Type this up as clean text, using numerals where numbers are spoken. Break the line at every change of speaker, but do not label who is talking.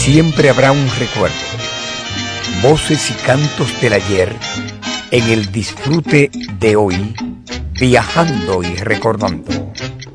siempre habrá un recuerdo. Voces y cantos del ayer en el disfrute de hoy, viajando y recordando.